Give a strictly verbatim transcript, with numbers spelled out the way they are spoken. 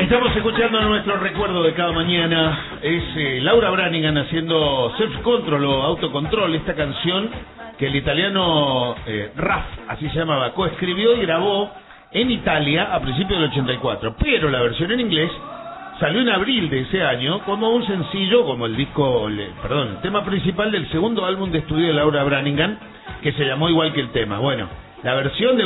Estamos escuchando nuestro recuerdo de cada mañana. Es eh, Laura Branigan haciendo self-control o autocontrol, esta canción que el italiano eh, Raf, así se llamaba, coescribió y grabó en Italia a principios del ochenta y cuatro. Pero la versión en inglés salió en abril de ese año como un sencillo, como el disco, perdón, el tema principal del segundo álbum de estudio de Laura Branigan, que se llamó igual que el tema. Bueno, la versión de